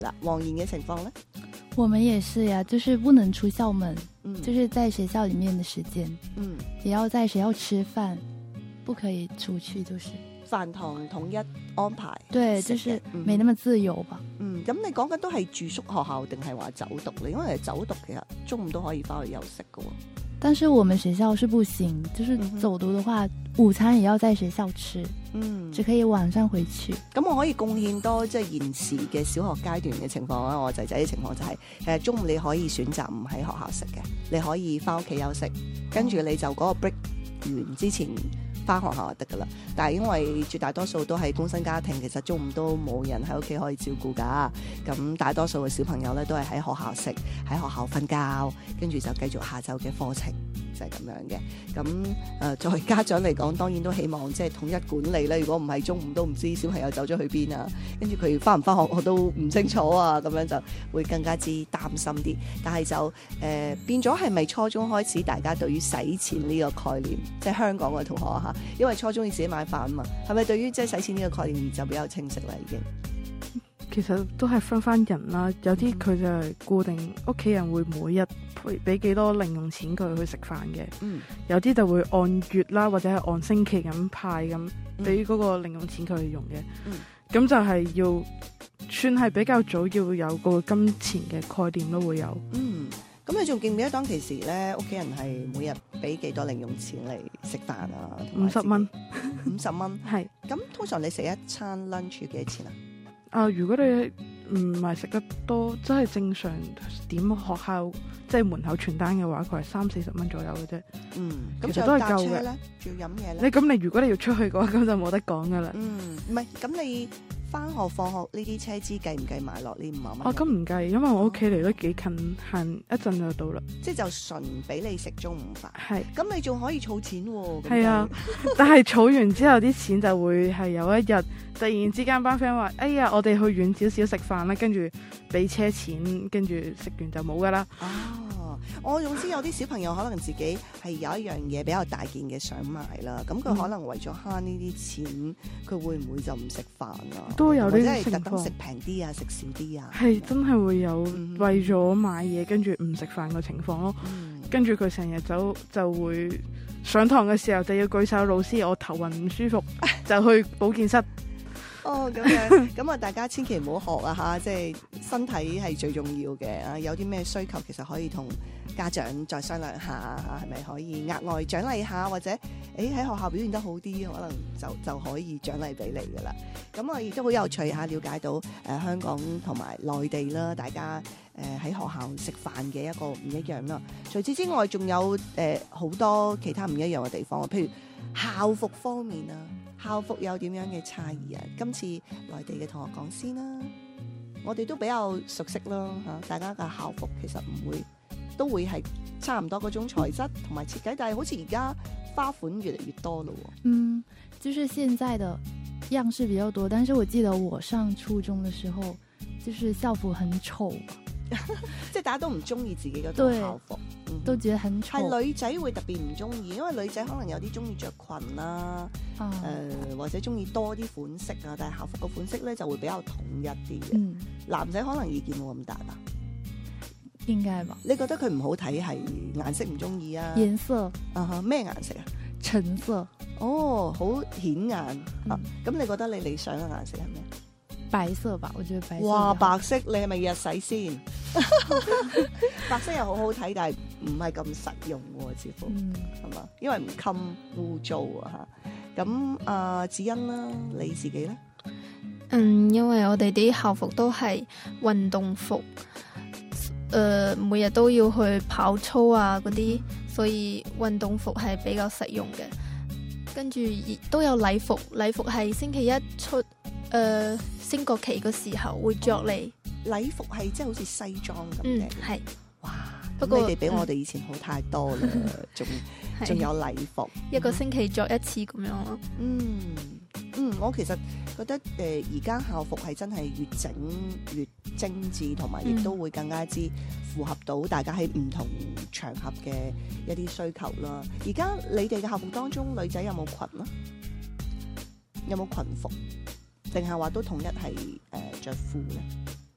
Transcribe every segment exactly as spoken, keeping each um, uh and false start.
嗱，黃妍嘅情況呢？ 我們也是呀，就是不能出校門， 嗯， 就是在學校裡面的時間， 嗯， 也要在學校吃飯，不可以出去，就是飯堂統一安排。 對， 食嘅就是沒那麼自由吧。 嗯，咁你講緊都係住宿學校定係話走讀咧？因為走讀其實中午都可以翻去休息㗎喎。 但是我們學校是不行，就是走讀的話，午餐也要在學校吃， 嗯， 只可以晚上回去。 咁我可以貢獻多即係現時嘅小學階段嘅情況啦。我仔仔嘅情況就係、是、誒中午你可以選擇唔喺學校食嘅，你可以翻屋企休息，跟住你就嗰個 break 完之前翻學校就得噶啦。但係因為絕大多數都係工薪家庭，其實中午都冇人喺屋企可以照顧噶。咁大多數嘅小朋友咧都係喺學校食，喺學校瞓覺，跟住就繼續下晝嘅課程。就係咁樣嘅，咁誒、呃、作為家長嚟講，當然都希望即係統一管理啦。如果唔係中午都唔知小朋友走咗去邊啊，跟住佢翻唔翻學我都唔清楚啊，咁樣就會更加之擔心啲。但係就誒、呃、變咗係咪初中開始大家對於使錢呢個概念，即係香港嘅同學嚇，因為初中要自己買飯啊嘛，係咪對於即係使錢呢個概念就比較清晰啦已經？ 其實都係分翻人啦，有啲佢就係固定屋企人會每日俾幾多零用錢佢去食飯嘅， 嗯，有啲就會按月啦或者係按星期咁派咁俾嗰個零用錢佢去用嘅， 嗯， 咁就係要算係比較早要有個金錢嘅概念都會有。 嗯，咁你仲記唔記得當其時咧，屋企人係每日俾幾多零用錢嚟食飯啊？ 五十蚊， 五十蚊， 係。 咁通常你食一餐 lunch 幾多錢啊？ 啊！如果你唔係食得多，即係正常點學校即係門口傳單嘅話，佢係三四十蚊左右嘅啫。 嗯， 其實都係夠嘅。 仲要飲嘢咧？ 你咁你如果你要出去嘅話，咁就冇得講噶啦。 嗯，唔係咁你翻學放學呢啲車資計唔計埋落呢五萬蚊？ 哦，咁唔計，因為我屋企離都幾近，行一陣就到啦。 即係就純俾你食中午飯。 係。 咁你仲可以儲錢喎。 係啊，但係儲完之後啲錢就會係有一日突然之間班 friend 話：哎呀，我哋去遠少少食飯啦，跟住俾車錢，跟住食完就冇噶啦。 哦，我總之有啲小朋友可能自己係有一樣嘢比較大件嘅想買啦，咁佢可能為咗慳呢啲錢，佢會唔會就唔食飯啊？ 都有呢啲情況， 或者係特登食平啲啊，食少啲啊？ 係真係會有嗯為咗買嘢跟住唔食飯嘅情況咯。 嗯、 跟住佢成日就就會上堂嘅時候就要舉手，老師我頭暈唔舒服，就去保健室。 哦，咁樣咁啊！大家千祈唔好學啊嚇，即係身體係最重要嘅啊！有啲咩需求其實可以同家長再商量下嚇，係咪可以額外獎勵下，或者誒喺學校表現得好啲，可能就就可以獎勵俾你噶啦。咁啊，亦都好有趣嚇，了解到誒、呃、香港同埋內地啦，大家誒喺、呃、學校食飯嘅一個唔一樣啦。除此之外，仲有誒好、呃、多其他唔一樣嘅地方，譬如校服方面啊。校服有點樣嘅差異啊？今次內地嘅同學講先啦，我哋都比較熟悉啦嚇，大家嘅校服其實唔會都會係差唔多嗰種材質同埋設計，但係好似而家花款越嚟越多咯。 嗯，就是現在的樣式比較多，但是我記得我上初中的時候，就是校服很醜。 即係大家都唔中意自己嗰套校服， 嗯、都覺得很醜。 係女仔會特別唔中意，因為女仔可能有啲中意着裙啦，誒、啊呃、或者中意多啲款式啊，但係校服個款式咧就會比較統一啲嘅。嗯、男仔可能意見冇咁大吧？ 應該吧？ 你覺得佢唔好睇係顏色唔中意啊？ 顏色啊哈，咩顏色啊？ 橙色。 哦，好顯眼、嗯、啊！咁你覺得你理想嘅顏色係咩？ 白色吧，我覺得白色。 哇，白色你係咪日洗先？白色又好好睇，但係唔係咁實用喎，似乎係嘛？因為唔襟污糟啊嚇。咁啊，子欣啦，你自己咧？ 嗯，因為我哋啲校服都係運動服，誒、呃，每日都要去跑操啊嗰啲，所以運動服係比較實用嘅。跟住都有禮服，禮服係星期一出誒。呃升國旗嘅時候會着嚟， 禮服係即係好似西裝咁嘅， 係、嗯、 哇！不過你哋比我哋以前好太多啦，仲仲、嗯、有禮服， 一個星期着一次咁樣咯。 嗯嗯，我其實覺得誒而家校服係真係越整越精緻，同埋亦都會更加之符合到大家喺唔同場合嘅一啲需求啦。而家你哋嘅校服當中，女仔有冇裙啊？有冇裙服？定係話都統一係誒著褲咧？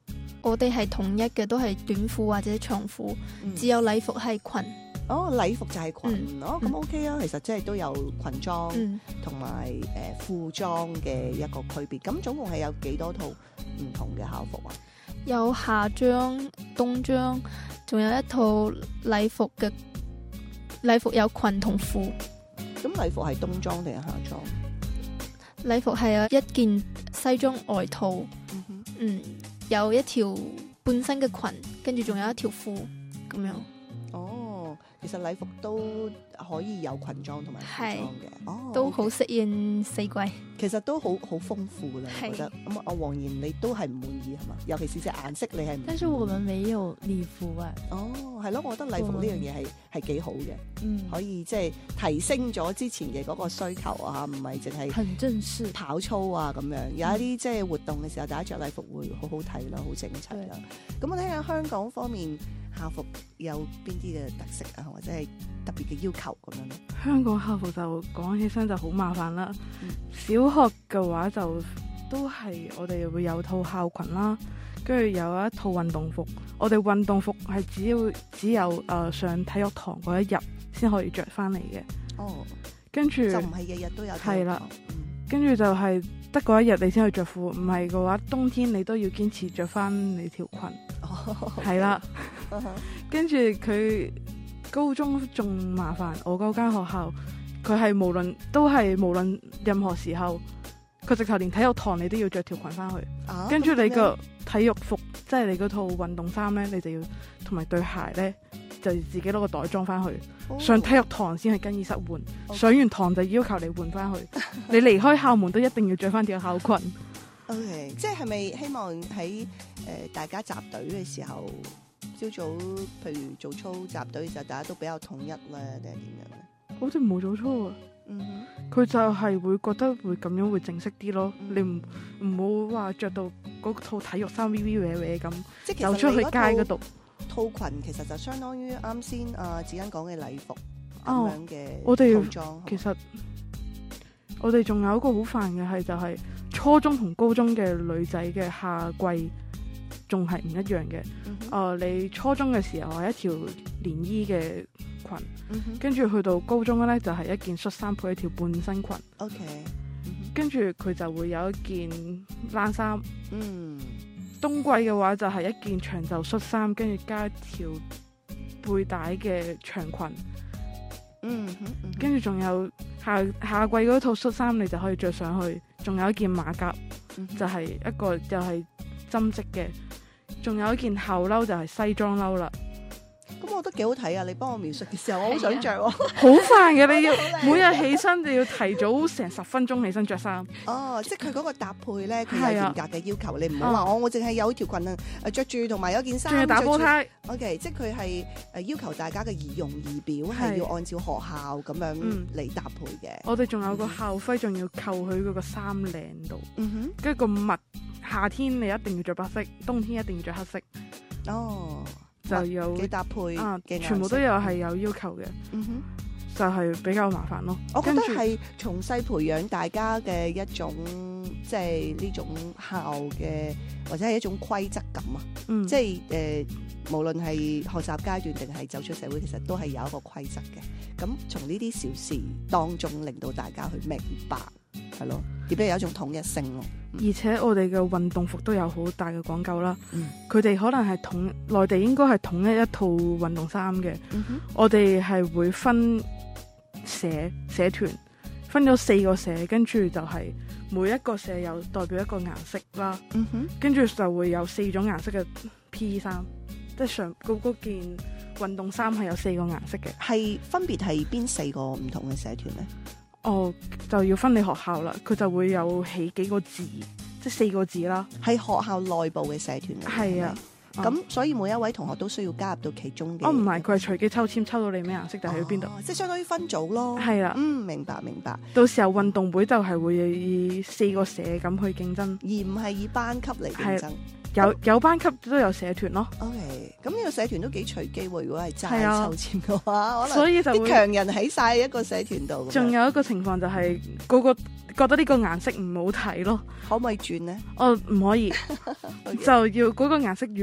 我哋係統一嘅，都係短褲或者長褲， 嗯只有禮服係裙。 哦，禮服就係裙， 嗯哦咁 OK 啊，其實即係都有裙裝嗯， 同埋誒褲裝嘅一個區別。咁總共係有幾多套唔同嘅校服啊？ 有夏裝、冬裝，仲有一套禮服嘅禮服有裙同褲。 咁禮服係冬裝定係夏裝？ 禮服係有一件西裝外套， 嗯哼， 嗯，有一條半身嘅裙，跟住仲有一條褲咁樣。 哦，其實禮服都可以有裙裝同埋褲裝嘅，哦， 都好 OK 適應四季。 其實都好好豐富啦，我覺得。咁阿黃妍你都係唔滿意係嘛？尤其是隻顏色你係唔滿意？ 但是我們沒有禮服啊。 哦，係咯，我覺得禮服呢樣嘢係係幾好嘅， 嗯， 可以即係提升咗之前嘅嗰個需求啊，唔係淨係很正式。 跑操啊咁樣，有一啲即係活動嘅時候，大家着禮服會好好睇啦，好整齊啦。咁我睇下香港方面校服有邊啲嘅特色啊，或者係特別嘅要求咁樣咧？ 香港校服就講起身就好麻煩啦。 嗯小學嘅話就都係我哋會有套校裙啦，跟住有一套運動服。我哋運動服係只要只有誒、呃、上體育堂嗰一日先可以着翻嚟嘅。 哦， 跟住就唔係日日都有。 係啦， 嗯跟住就係得嗰一日你先去着褲，唔係嘅話冬天你都要堅持着翻你條裙。 哦， 係啦， 嗯哼跟住佢高中仲麻煩，我嗰間學校佢係無論都係無論任何時候，佢直頭連體育堂你都要着條裙翻去， 啊跟住你咁點個體育服即係你嗰套運動衫咧，你就要同埋對鞋咧就自己攞個袋裝翻去， 樣上體育堂先去更衣室換， OK 上完堂就要求你換翻去，你離開校門都一定要着翻條校裙。 OK，即係係咪希望喺誒、呃、大家集隊嘅時候，朝早譬如早操集隊嘅時候，大家都比較統一咧，定係點樣咧？ 好似冇早操啊！ 嗯哼， 佢就係會覺得會咁樣會正式啲咯， 嗯你唔唔好話着到嗰套體育衫 V V 歪歪咁即係其實走出去街嗰度。 套裙其實就相當於啱先阿子欣講嘅禮服咁哦樣嘅我哋套裝。 其實我哋仲有一個好煩嘅係就係初中同高中嘅女仔嘅夏季仲係唔一樣嘅。 嗯哼誒、呃，你初中嘅時候係一條連衣嘅裙， 嗯哼跟住去到高中咧就係、一件恤衫配一條半身裙， ，OK，嗯跟住佢就會有一件冷衫。 哼嗯冬季嘅話就係一件長袖恤衫，跟住加條背帶嘅長裙， 嗯哼嗯哼跟住仲有夏夏季嗰套恤衫，你就可以着上去。仲有一件馬甲， 嗯哼就係一個又係針織嘅，仲有一件後褸就係西裝褸啦。 咁我覺得幾好睇啊！你幫我描述嘅時候，我好想着喎。 好煩嘅，你要每日起身你要提早成十分鐘起身着衫。 哦，即係佢嗰個搭配咧，佢係啊有嚴格嘅要求，你唔好話我我淨係有條裙啊，誒着住同埋有件衫， 仲要打波呔。 O.K.，即係佢係誒要求大家嘅儀容儀表係係要按照學校咁樣嗯嚟搭配嘅。 我哋仲有個校徽，仲要扣佢嗰個衫領度， 嗯跟住個襪夏天你一定要着白色，冬天一定要着黑色， 哼，哦， 就有嘅搭配啊， 嘅顏色全部都有係有要求嘅。 嗯哼， 就係比較麻煩咯。 我覺得跟住係從細培養大家嘅一種即係呢種校嘅或者係一種規則感啊。 嗯， 即係誒、呃，無論係學習階段定係走出社會，其實都係有一個規則嘅。咁從呢啲小事當中，令到大家去明白，係咯，亦都有一種統一性咯。 而且我哋嘅運動服都有好大嘅講究啦。 嗯佢哋可能係統內地應該係統一一套運動衫嘅， 嗯哼， 我哋係會分社社團，分咗四個社，跟住就係每一個社有代表一個顏色啦， 嗯哼， 跟住就會有四種顏色嘅 P 衫，即係上嗰嗰件運動衫係有四個顏色嘅。 係分別係邊四個唔同嘅社團咧？ 哦，就要分你學校啦，佢就會有起幾個字，即係四個字啦。 係學校內部嘅社團嚟嘅。 係啊， 咁、所以每一位同學都需要加入到其中嘅。 哦，唔係，佢係隨機抽籤抽到你咩顏色就喺邊度。 哦即係相當於分組咯。 係啦， 嗯，明白明白， 到時候運動會就係會以四個社咁去競爭， 而唔係以班級嚟競爭。 有有班級都有社團咯。 OK，咁呢個社團都幾隨機喎。如果係係啊齋抽籤嘅話，可能所以就會啲強人喺晒一個社團度咁樣。 仲有一個情況就係個個覺得呢個顏色唔好睇咯， 可唔可以轉呢？ 哦唔可以， Okay 就要嗰個顏色